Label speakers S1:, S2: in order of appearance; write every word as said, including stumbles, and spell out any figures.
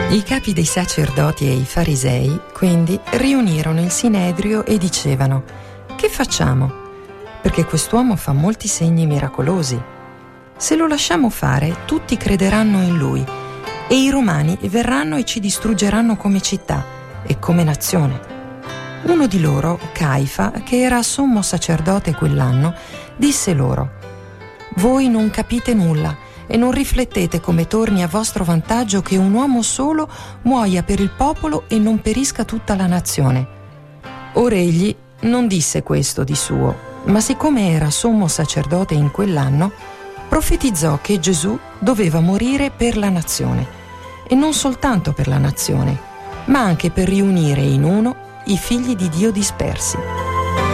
S1: I capi dei sacerdoti e i farisei, quindi, riunirono il Sinedrio e dicevano: «Che facciamo? Perché quest'uomo fa molti segni miracolosi. Se lo lasciamo fare, tutti crederanno in lui, e i romani verranno e ci distruggeranno come città e come nazione». Uno di loro, Caifa, che era sommo sacerdote quell'anno, disse loro: «Voi non capite nulla e non riflettete come torni a vostro vantaggio che un uomo solo muoia per il popolo e non perisca tutta la nazione». Or egli non disse questo di suo, ma siccome era sommo sacerdote in quell'anno, profetizzò che Gesù doveva morire per la nazione, e non soltanto per la nazione, ma anche per riunire in uno i figli di Dio dispersi.